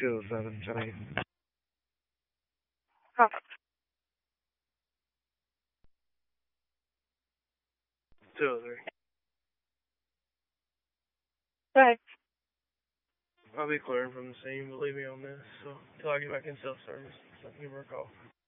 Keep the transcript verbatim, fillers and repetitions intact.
two oh seven, Johnny. Huh. two oh three. Bye. I'll be clearing from the scene, believe me on this, so until I get back in self-service, so give her a call.